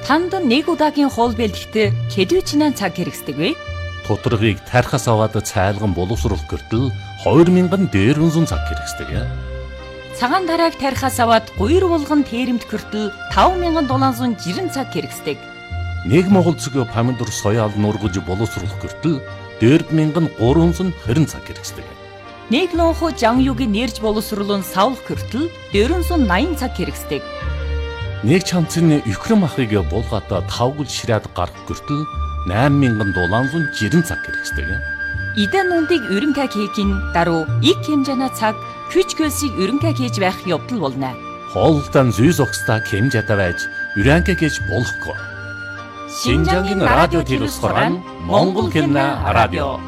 Танд нэг удаагийн хоол бэлтгэхэд хэдвэчнээ цаг хэрэгсдэг вэ? Тутаргыг тархас аваад цайлган боловсруулах гэртэл 2000 дээрвэн цаг хэрэгсдэг. Цагаан тарааг тархас аваад гуйр булган тээрэмт гэртэл 5760 цаг хэрэгсдэг. Нэг монгол цэг помидор соёал нургаж боловсруулах гэртэл 4320 цаг хэрэгсдэг. Нэг лонхо жанюгийн нэрж боловсруулан савлах гэртэл 480 цаг хэрэгсдэг. Нэг чамцны Украин махыг булгаата 5 гол ширээд гарах гэртэл 8760 цаг хэрэгсдэг. Идэн нундыг өрөнгө хийхин даруй их хэмжээний цаг хүч хөлсийг өрөнгө хийж байх явдал болно. Хоолтон зүй зогсдаа хэмжээтэй байж өрөнгө хийж болохгүй. Шинжангийн радио телевиз хорон Монгол хэлний радио